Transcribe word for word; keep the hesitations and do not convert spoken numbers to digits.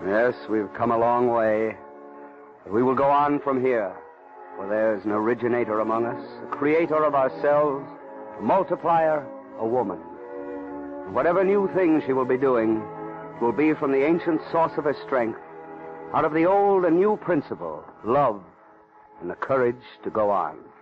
Yes, we've come a long way. But we will go on from here, where there's an originator among us, a creator of ourselves, a multiplier, a woman. And whatever new thing she will be doing will be from the ancient source of her strength, out of the old and new principle, love, and the courage to go on.